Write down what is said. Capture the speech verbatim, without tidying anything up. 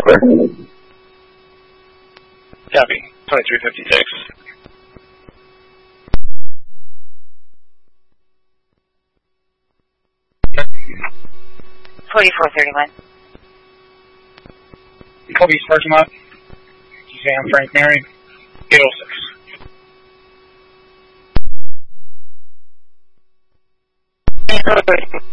Copy. twenty-three fifty-six. forty-four thirty-one. Kobe's parking lot. Sam Frank Mary. eight oh six. eight oh six.